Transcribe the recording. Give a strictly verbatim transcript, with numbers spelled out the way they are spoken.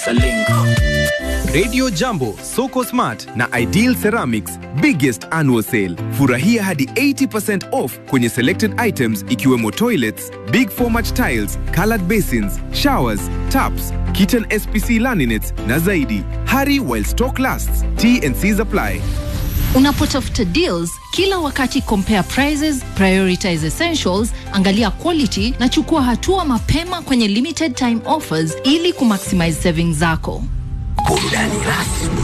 Radio Jambo, Soko Smart na Ideal Ceramics biggest annual sale. Furahia hadi eighty percent off kwenye selected items ikiwemo toilets, big format tiles, colored basins, showers, taps, kitchen S P C laminates na zaidi. Hurry while stock lasts. T and C's apply. Unapotafuta deals, kila wakati compare prices, prioritize essentials, angalia quality na chukua hatua mapema kwenye limited time offers ili kumaximize savings zako. Burudani rasmi.